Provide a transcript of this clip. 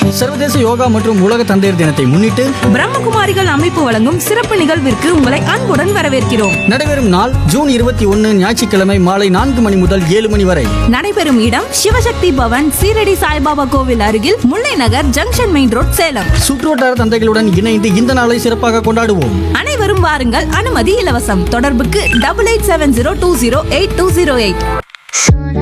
சர்வதேச யோகா மற்றும் உலக தந்தையர் தினத்தை முன்னிட்டு பிரம்மகுமாரிகள் அமைப்பு வழங்கும் சிறப்பு நிகழ்விற்கு உங்களை அன்புடன் வரவேற்கிறோம். நடைபெறும் நாள் ஜூன் 21 ஞாயிற்றுக்கிழமை மாலை 4 மணி முதல் 7 மணி வரை. நடைபெறும் இடம் சிவசக்தி பவன், சீரடி சாய்பாபா கோவில் அருகில், முல்லை நகர் ஜங்ஷன் மெயின் ரோட், சேலம். சுற்றுவட்டார தந்தைகளுடன் இணைந்து இந்த நாளை சிறப்பாக கொண்டாடுவோம். அனைவரும் வாருங்கள், அனுமதி இலவசம். தொடர்புக்கு 8870208208.